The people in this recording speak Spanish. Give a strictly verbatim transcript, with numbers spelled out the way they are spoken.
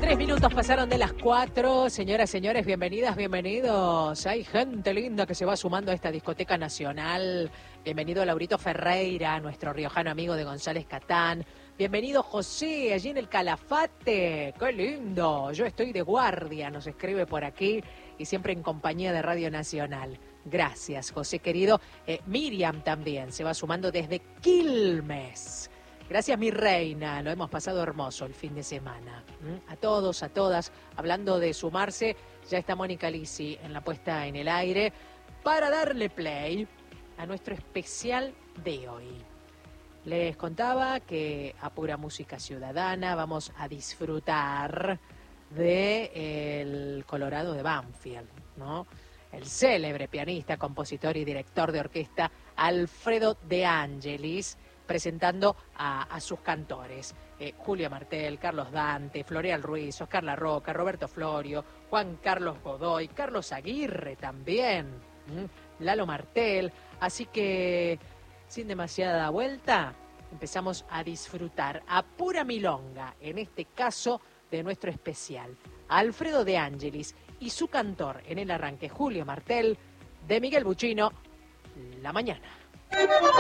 Tres minutos pasaron de las cuatro. Señoras, señores, bienvenidas, bienvenidos. Hay gente linda que se va sumando a esta discoteca nacional. Bienvenido Laurito Ferreira, nuestro riojano amigo de González Catán. Bienvenido José, allí en el Calafate. ¡Qué lindo! Yo estoy de guardia, nos escribe por aquí y siempre en compañía de Radio Nacional. Gracias, José querido. Eh, Miriam también se va sumando desde Quilmes. Gracias, mi reina. Lo hemos pasado hermoso el fin de semana. ¿Mm? A todos, a todas. Hablando de sumarse, ya está Mónica Lisi en la puesta en el aire para darle play a nuestro especial de hoy. Les contaba que a pura música ciudadana vamos a disfrutar del Colorado de Banfield, ¿no? El célebre pianista, compositor y director de orquesta Alfredo De Angelis, presentando a, a sus cantores. Eh, Julia Martel, Carlos Dante, Floreal Ruiz, Oscar La Roca, Roberto Florio, Juan Carlos Godoy, Carlos Aguirre también, ¿Mm? Lalo Martel. Así que, sin demasiada vuelta, empezamos a disfrutar a pura milonga, en este caso de nuestro especial. Alfredo De Angelis y su cantor en el arranque, Julio Martel, de Miguel Buchino, La Mañana.